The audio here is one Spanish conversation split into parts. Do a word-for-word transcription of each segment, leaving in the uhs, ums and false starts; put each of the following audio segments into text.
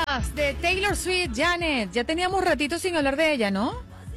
De Taylor Swift, Janet. Ya teníamos ratito sin hablar de ella, ¿no?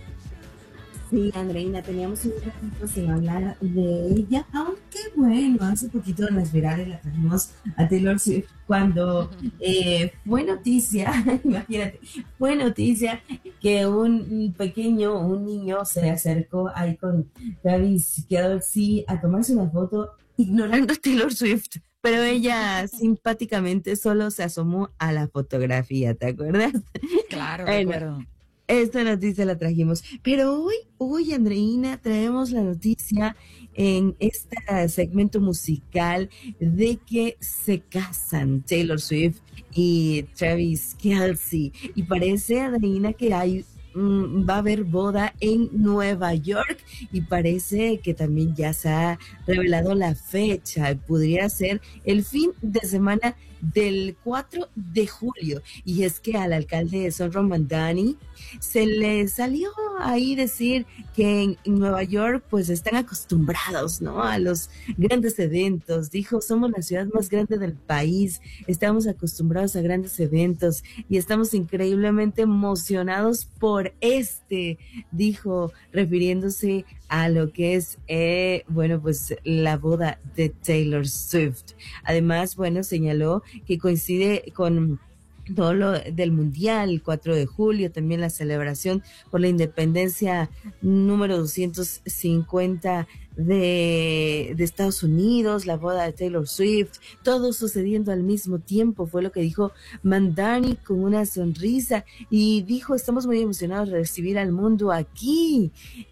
Sí, Andreina, teníamos un ratito sin hablar de ella, aunque bueno, hace poquito en las virales la trajimos a Taylor Swift cuando eh, fue noticia, imagínate, fue noticia que un pequeño, un niño se acercó ahí con Travis Kelce a tomarse una foto ignorando a Taylor Swift. Pero ella simpáticamente solo se asomó a la fotografía, ¿te acuerdas? Claro, Bueno, recuerdo. esta noticia la trajimos, pero hoy, hoy, Andreina, traemos la noticia en este segmento musical de que se casan Taylor Swift y Travis Kelce. Y parece, Andreina, que hay mm, va a haber boda en Nueva York y parece que también ya se ha revelado la fecha. Podría ser el fin de semana del cuatro de julio. Y es que al alcalde de Son Romandani se le salió ahí decir que en Nueva York pues están acostumbrados, ¿no? A los grandes eventos. Dijo, somos la ciudad más grande del país, estamos acostumbrados a grandes eventos y estamos increíblemente emocionados por este, dijo, refiriéndose a lo que es, eh, bueno, pues la boda de Taylor Swift. Además, bueno, señaló que coincide con todo lo del Mundial, el cuatro de julio, también la celebración por la independencia número doscientos cincuenta de, de Estados Unidos, la boda de Taylor Swift, todo sucediendo al mismo tiempo, fue lo que dijo Mandani con una sonrisa y dijo, estamos muy emocionados de recibir al mundo aquí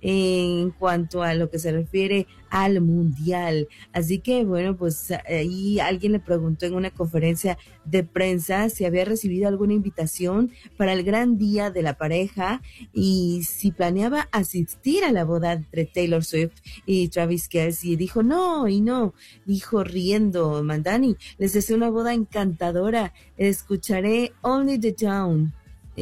en cuanto a lo que se refiere al Mundial. Así que bueno, pues ahí alguien le preguntó en una conferencia de prensa si había recibido alguna invitación para el gran día de la pareja y si planeaba asistir a la boda entre Taylor Swift y Travis Kelce. Y dijo no, y no, dijo riendo Mandani, les deseo una boda encantadora, escucharé Only the Down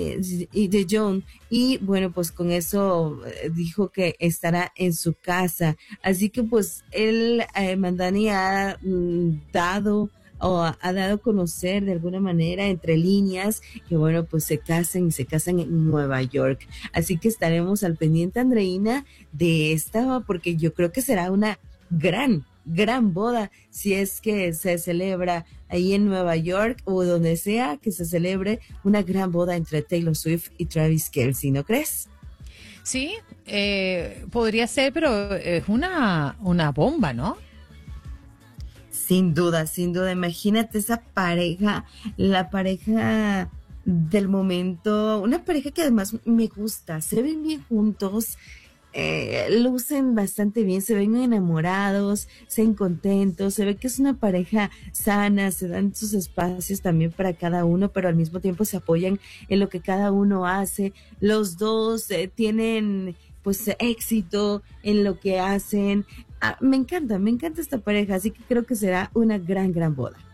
y de John y bueno pues con eso eh, dijo que estará en su casa, así que pues él eh, Mandani ha mm, dado o ha dado a conocer de alguna manera entre líneas que bueno pues se casan y se casan en Nueva York, así que estaremos al pendiente, Andreina, de esta porque yo creo que será una gran gran boda si es que se celebra ahí en Nueva York o donde sea que se celebre una gran boda entre Taylor Swift y Travis Kelce, ¿no crees? Sí, eh, podría ser, pero es una, una bomba, ¿no? Sin duda, sin duda. Imagínate esa pareja, la pareja del momento, una pareja que además me gusta, se ven bien juntos, eh, lucen bastante bien, se ven enamorados, se ven contentos, se ve que es una pareja sana, se dan sus espacios también para cada uno, pero al mismo tiempo se apoyan en lo que cada uno hace. Los dos eh, tienen pues éxito en lo que hacen. Ah, me encanta, me encanta esta pareja, así que creo que será una gran, gran boda.